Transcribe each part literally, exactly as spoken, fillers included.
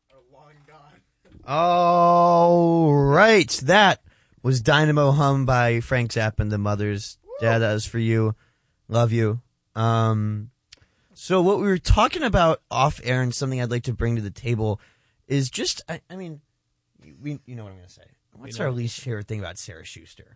All right, that was Dynamo Hum by Frank Zappa and the Mothers. Dad, that was for you. Love you. Um, so what we were talking about off air and something I'd like to bring to the table is just, I, I mean, we, you know what I'm going to say. What's our least favorite thing about Sarah Schuster?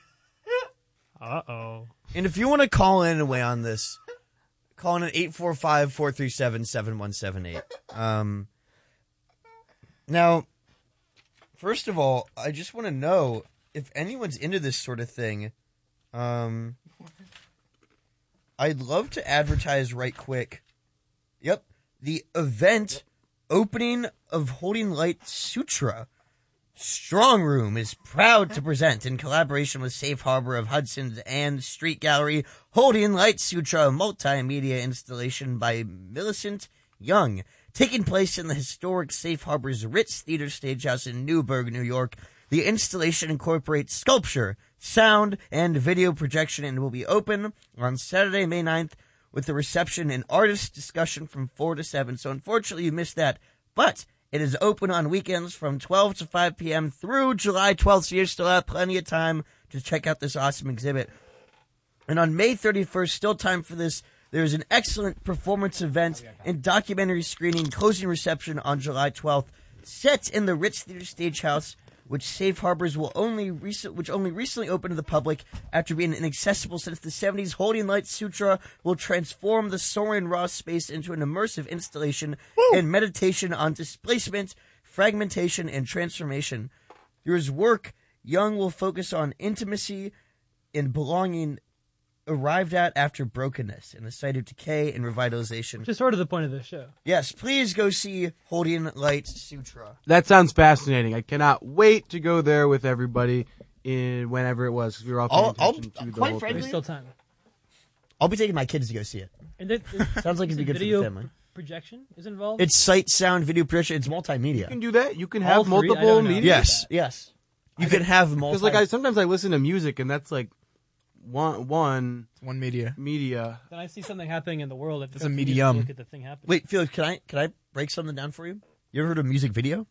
Uh-oh. And if you want to call in and weigh on this, call in at eight four five, four three seven, seven one seven eight. Um, now, first of all, I just want to know if anyone's into this sort of thing. Um, I'd love to advertise right quick. Yep. The event opening of Holding Light Sutra. Strong Room is proud to present, in collaboration with Safe Harbor of Hudson and Street Gallery, Holding Light Sutra, a multimedia installation by Millicent Young, taking place in the historic Safe Harbor's Ritz Theater Stagehouse in Newburgh, New York. The installation incorporates sculpture, sound, and video projection and will be open on Saturday, May ninth, with a reception and artist discussion from four to seven. So unfortunately, you missed that, but it is open on weekends from twelve to five p.m. through July twelfth, so you still have plenty of time to check out this awesome exhibit. And on May thirty-first, still time for this, there's an excellent performance event and documentary screening, closing reception on July twelfth, set in the Ritz Theater Stagehouse, which Safe Harbors will only recent, which only recently opened to the public after being inaccessible since the seventies. Holding Light Sutra will transform the Soren Ross space into an immersive installation Woo! and meditation on displacement, fragmentation, and transformation. Through his work, Young will focus on intimacy and belonging arrived at after brokenness in a site of decay and revitalization. Which is sort of the point of the show. Yes, please go see Holding Light Sutra. That sounds fascinating. I cannot wait to go there with everybody in whenever it was, because we were all paying I'll, attention I'll, to the quite whole frankly, thing. There's still time. I'll be taking my kids to go see it. And it, it, Sounds like it'd be good for the video family. Projection is involved? It's sight, sound, video projection. It's multimedia. You can do that. You can All have three? I multiple don't know. media. Yes, yes. You can have multiple. Because like I sometimes I listen to music and that's like one one One media. media. Then I see something happening in the world. It's a medium. Look at the thing happening. Wait, Felix, can I can I break something down for you? You ever heard of music video?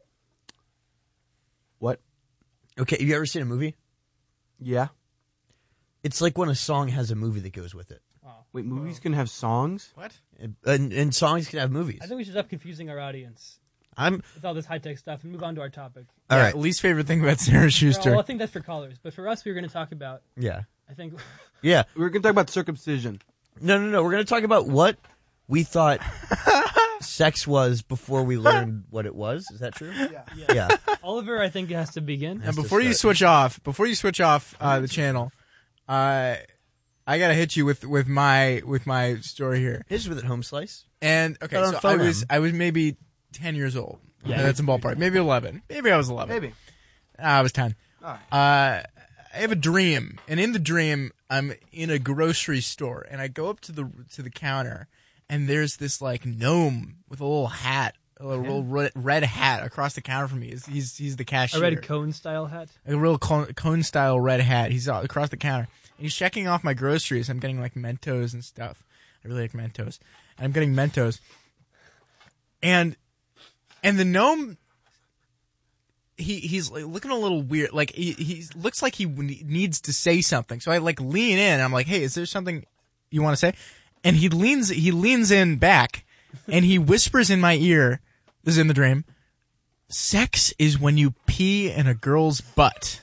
What? Okay, have you ever seen a movie? Yeah. It's like when a song has a movie that goes with it. Oh. Wait, movies can have songs? What? And, and, and songs can have movies. I think we should stop confusing our audience I'm with all this high-tech stuff and move on to our topic. all Yeah, right. Least favorite thing about Sarah Schuster. Well, I think that's for callers. But for us, we were going to talk about, Yeah. I think... Yeah. We were going to talk about circumcision. No, no, no. We're going to talk about what we thought sex was before we learned what it was. Is that true? Yeah. Yeah. Oliver, I think, has to begin. And to before you start. switch off, before you switch off uh, the channel, uh, I gotta hit you with, with my with my story here. Here's with it, home slice. And okay, Got on so I phone was M. I was maybe ten years old. Yeah. Yeah, that's a ballpark. Maybe eleven. Maybe I was eleven. Maybe. Ah, I was ten. All right. Uh, I have a dream, and in the dream, I'm in a grocery store, and I go up to the to the counter, and there's this like gnome with a little hat, a little red, red hat across the counter from me. He's he's, he's the cashier. A red cone-style hat. a real cone, cone style red hat. He's out across the counter, and he's checking off my groceries. I'm getting like Mentos and stuff. I really like Mentos. And I'm getting Mentos, and and the gnome. He he's like looking a little weird. Like he he looks like he needs to say something. So I like lean in. And I'm like, hey, is there something you want to say? And he leans he leans in back, and he whispers in my ear. This is in the dream. Sex is when you pee in a girl's butt.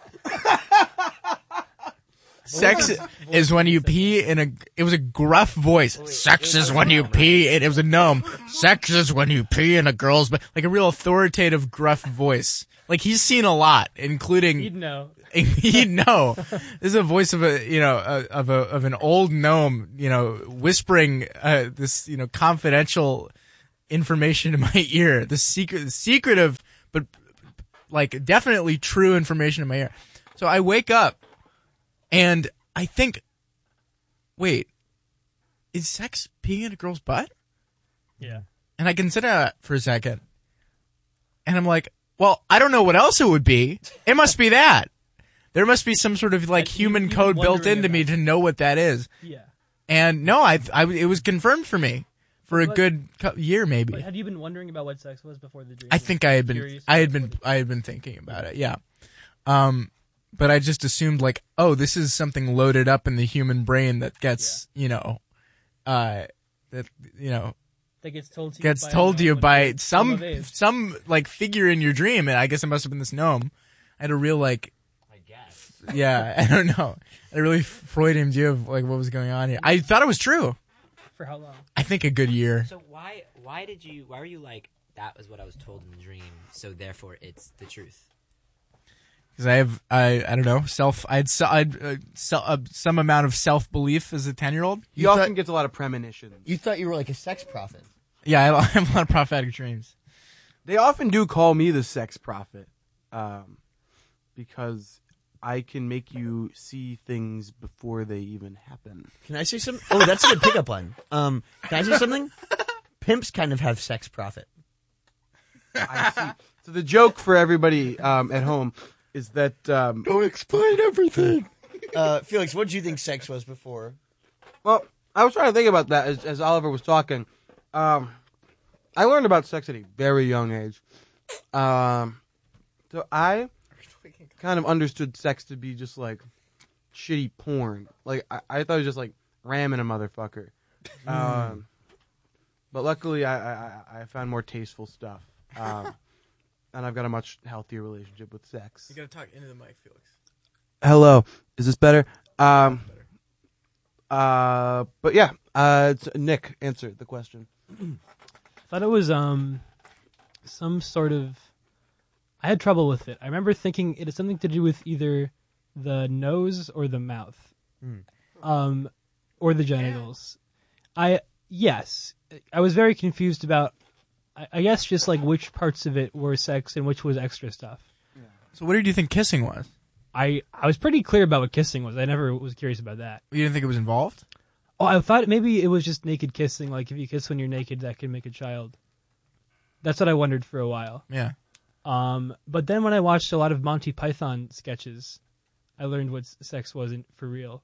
Sex is when you pee in a. It was a gruff voice. Sex is when you pee. It, it was a gnome. Sex is when you pee in a girl's butt. Like a real authoritative, gruff voice. Like he's seen a lot, including. He'd know. He'd know. This is a voice of a, you know, a, of a of an old gnome, you know, whispering uh, this, you know, confidential information in my ear. The secret, the secretive, but like definitely true information in my ear. So I wake up. And I think, wait, is sex peeing in a girl's butt? Yeah. And I consider that for a second. And I'm like, well, I don't know what else it would be. It must be that. There must be some sort of like Like, you- human you've code been built wondering into me about to know what that is. Yeah. And no, I, I, it was confirmed for me. for a What- good cou- year, maybe. But had you been wondering about what sex was before the dream? I think I had been, Curious I had about been, what it- I had been thinking about it. Yeah. Um, but I just assumed like, oh, this is something loaded up in the human brain that gets, you know, uh, that you know that gets told to you gets by a told to gnome you when by you're some come of age. some like figure in your dream, and I guess it must have been this gnome. I had a real like, I guess. yeah, I don't know, a really Freudian view of like what was going on here. I thought it was true. For how long? I think a good year. So why why did you why were you like that was what I was told in the dream, so therefore it's the truth? Because I have, I, I don't know, self, I'd, se- I'd uh, se- uh, some amount of self belief as a ten year old. He You often thought- gets a lot of premonitions. You thought you were like a sex prophet. Yeah, I, I have a lot of prophetic dreams. They often do call me the sex prophet, um, because I can make you see things before they even happen. Can I say something? Oh, that's a good pickup line. Um, can I say something? Pimps kind of have sex prophet. I see. So the joke for everybody um, at home is that um, Don't explain everything. Uh, Felix, what did you think sex was before? well, I was trying to think about that as, as Oliver was talking. Um, I learned about sex at a very young age. Um, so I kind of understood sex to be just like shitty porn. Like I, I thought it was just like ramming a motherfucker. Um, but luckily, I, I, I- I found more tasteful stuff. Um, and I've got a much healthier relationship with sex. gotta talk into the mic, Felix. Hello, is this better? Um, uh, but yeah, uh, it's, Nick, answer the question. I thought it was um some sort of. I had trouble with it. I remember thinking it had something to do with either the nose or the mouth, um, or the genitals. I yes, I was very confused about. I, I guess just like which parts of it were sex and which was extra stuff. So what did you think kissing was? I I was pretty clear about what kissing was. I never was curious about that. You didn't think it was involved? Oh, I thought maybe it was just naked kissing. Like if you kiss when you're naked, that can make a child. That's what I wondered for a while. Yeah. Um, but then when I watched a lot of Monty Python sketches, I learned what s- sex wasn't for real.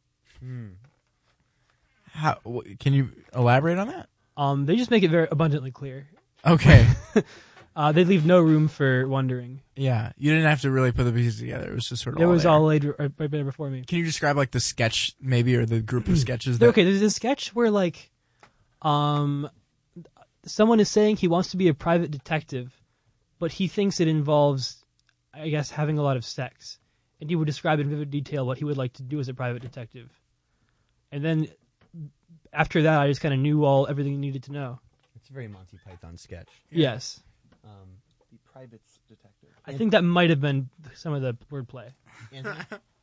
How, wh- can you elaborate on that? Um, they just make it very abundantly clear. Okay. Uh, they leave no room for wondering. Yeah. You didn't have to really put the pieces together. It was just sort of It all was there. all laid right, right there before me. Can you describe like the sketch maybe or the group of sketches that Okay, there's a sketch where like, um, someone is saying he wants to be a private detective, but he thinks it involves, I guess, having a lot of sex, and he would describe in vivid detail what he would like to do as a private detective. And then after that, I just kind of knew all everything you needed to know. It's a very Monty Python sketch. Yes, Um, The private detective. I think that might have been some of the wordplay. Anthony?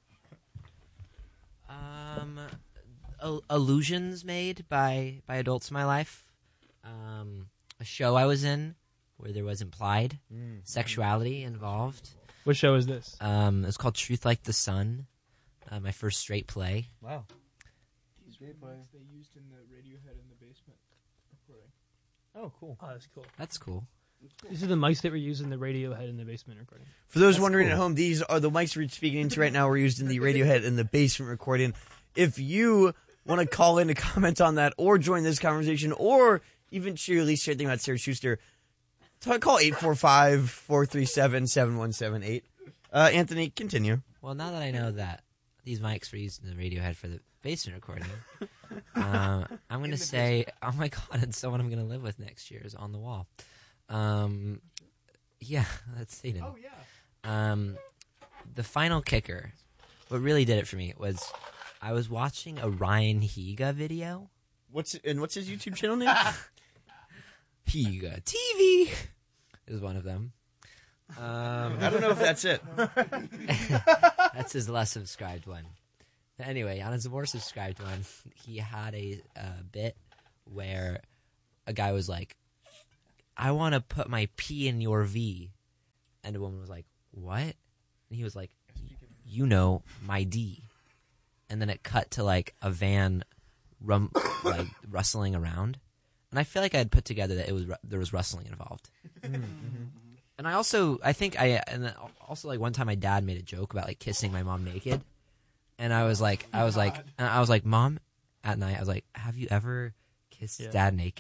Um, il- illusions made by by adults in my life. Um, a show I was in where there was implied sexuality involved. What show is this? Um, it's called Truth Like the Sun. Uh, my first straight play. Wow. they used in the Radiohead in the basement recording. Oh, cool. Oh, that's cool. That's cool. These are the mics that were used in the Radiohead in the basement recording. For those That's wondering cool. at home, these are the mics we're speaking into right now. We're used in the Radiohead in the basement recording. If you want to call in to comment on that or join this conversation or even share at least share anything about Sarah Schuster, t- call eight four five, four three seven, seven one seven eight. Uh, Anthony, continue. Well, now that I know that these mics were used in the Radiohead for the basement recording, um, I'm going to say, oh my god, it's someone I'm going to live with next year is on the wall. Um, yeah, that's Satan. Oh, yeah. Um, the final kicker, what really did it for me was I was watching a Ryan Higa video. What's and what's his YouTube channel name? Higa T V is one of them. Um, I don't know if that's it. That's his less subscribed one. But anyway, on his more subscribed one, he had a uh, bit where a guy was like, I want to put my P in your V. And a woman was like, what? And he was like, you know, my D. And then it cut to like a van rum- like rustling around. And I feel like I had put together that it was ru- there was rustling involved. And I also, I think I, and then also like one time my dad made a joke about like kissing my mom naked, and I was like, I was like, and I was like, Mom, at night, I was like, have you ever kissed Yeah. Dad naked?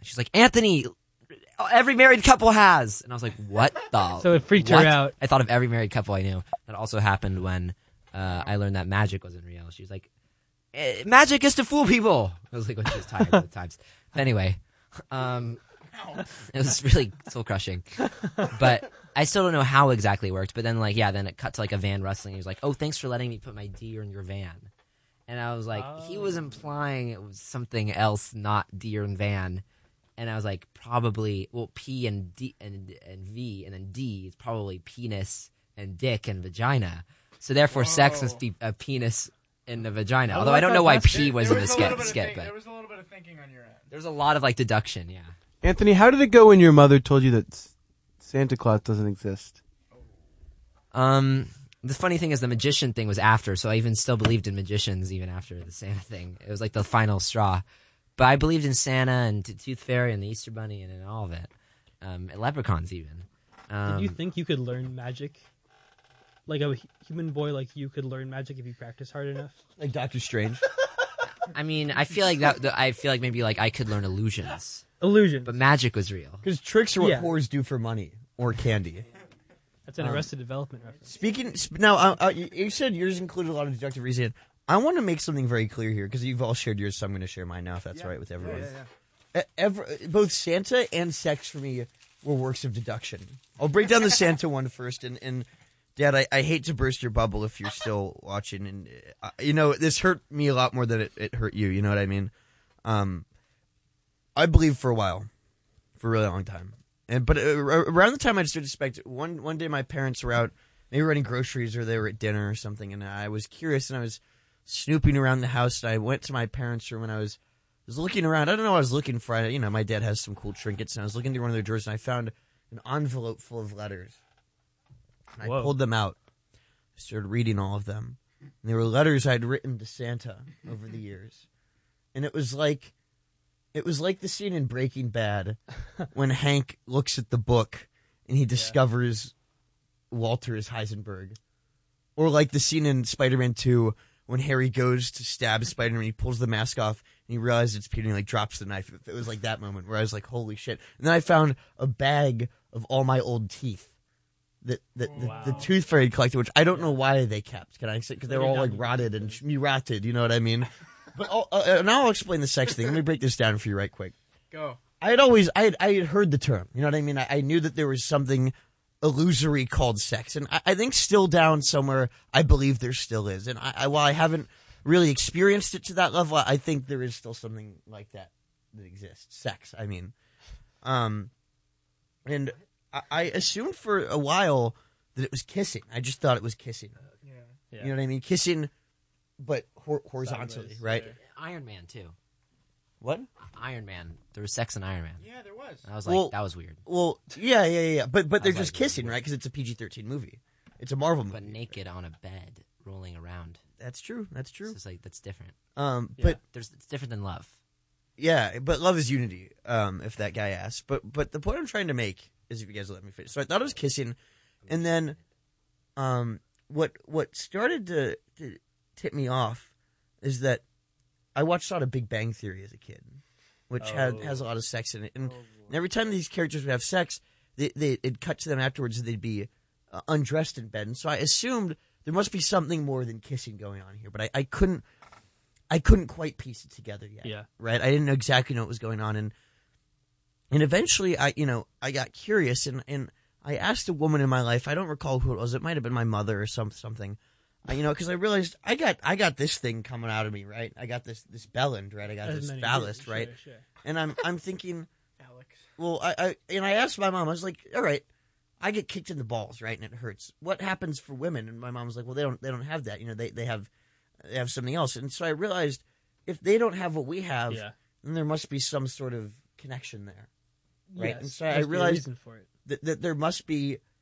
She's like, Anthony, every married couple has. And I was like, what the? So it freaked what? her out. I thought of every married couple I knew. That also happened when uh, I learned that magic wasn't real. She was like, eh, magic is to fool people. I was like, when she was tired at times. But anyway, um, it was really soul crushing. But I still don't know how exactly it worked. But then, like, yeah, then it cut to like a van rustling. He was like, oh, thanks for letting me put my deer in your van. And I was like, oh. He was implying it was something else, not deer and van. And I was like, probably, well, P and D and, and V and then D is probably penis and dick and vagina. So therefore, Whoa. Sex must be a penis and a vagina. Although I don't know why P was in the skit, skit but there was a little bit of thinking on your end. There's a lot of like deduction, yeah. Anthony, how did it go when your mother told you that Santa Claus doesn't exist? Um, the funny thing is the magician thing was after, so I even still believed in magicians even after the Santa thing. It was like the final straw. But I believed in Santa and the Tooth Fairy and the Easter Bunny and, and all of it. Um, and leprechauns even. Um, Did you think you could learn magic? Like a human boy like you could learn magic if you practice hard enough? Like Doctor Strange. I mean, I feel like that. I feel like maybe like I could learn illusions. Illusion. But magic was real. Because tricks are what Yeah. whores do for money or candy. That's an Arrested Development reference. Speaking sp- now, uh, uh, you, you said yours included a lot of deductive reasoning. I want to make something very clear here because you've all shared yours, so I'm going to share mine now, if that's all right with everyone. Yeah, yeah, E- ever, both Santa and sex for me were works of deduction. I'll break down the Santa one first, and, and Dad, I, I hate to burst your bubble if you're still watching, and uh, you know this hurt me a lot more than it, it hurt you. You know what I mean? Um, I believed for a while, for a really long time. And but uh, around the time I started to suspect, one one day my parents were out, maybe running groceries or they were at dinner or something, and I was curious and I was snooping around the house. And I went to my parents' room and I was was looking around. I don't know what I was looking for. I, you know, my dad has some cool trinkets, and I was looking through one of their drawers and I found an envelope full of letters. And I Whoa. pulled them out. I started reading all of them, and they were letters I'd written to Santa over the years, and it was like. It was like the scene in Breaking Bad when Hank looks at the book and he discovers Walter is Heisenberg. Or like the scene in Spider-Man two when Harry goes to stab Spider-Man, he pulls the mask off and he realizes it's Peter and he like drops the knife. It was like that moment where I was like, holy shit. And then I found a bag of all my old teeth that, that Wow. the, the Tooth Fairy collected, which I don't know why they kept. Can I say? Because they were all like rotted and rotted, you know what I mean? But I'll, uh, now I'll explain the sex thing. Let me break this down for you right quick. Go. I had always, I had, I had heard the term. You know what I mean? I, I knew that there was something illusory called sex, and I, I think still down somewhere, I believe there still is. And I, I, while I haven't really experienced it to that level, I think there is still something like that that exists. Sex, I mean, um, and I, I assumed for a while that it was kissing. I just thought it was kissing. Yeah. Yeah. You know what I mean? Kissing, but hor- horizontally, Sideways, right? yeah. Iron Man too. What? Iron Man. There was sex in Iron Man. Yeah, there was. And I was like, Well- that was weird. Well, yeah, yeah, yeah. But but I they're was just like, kissing, what? right? Because it's a P G thirteen movie. It's a Marvel movie. But naked on a bed, rolling around. That's true. That's It's true. just like that's different. Um, Yeah. but There's it's different than love. yeah, but love is unity. Um, if that guy asks. But but the point I'm trying to make is, if you guys let me finish. So I thought it was kissing, and then, um, what what started to, to tip me off is that I watched a lot of Big Bang Theory as a kid, which had, Oh. has a lot of sex in it, and, and every time these characters would have sex, they they it'd cut to them afterwards, and they'd be uh, undressed in bed, and so I assumed there must be something more than kissing going on here, but I, I couldn't I couldn't quite piece it together yet. Yeah. Right? I didn't know exactly know what was going on, and and eventually I you know I got curious, and, and I asked a woman in my life, I don't recall who it was, it might have been my mother or some something. Uh, you know, because I realized I got I got this thing coming out of me, right? I got this this bellend, right? I got As this many phallus, do, right? Sure, sure. And I'm I'm thinking, Alex. well, I, I and I asked my mom, I was like, all right, I get kicked in the balls, right, and it hurts. What happens for women? And my mom was like, well, they don't they don't have that, you know, they they have they have something else. And so I realized if they don't have what we have, Yeah. then there must be some sort of connection there, right? Yes, And so I must be a realized reason for it. that, that there must be